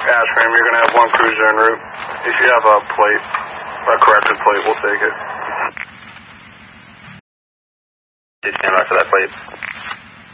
Ashram, you're going to have one cruiser en route. If you have a plate, a corrected plate, we'll take it. Stand by for that plate.